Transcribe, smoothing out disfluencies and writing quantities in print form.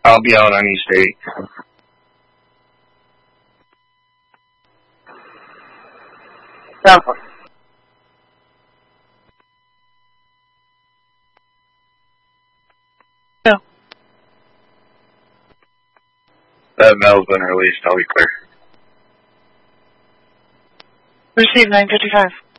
I'll be out on East 8. Southward. No. That mail's been released. I'll be clear. Receive 955.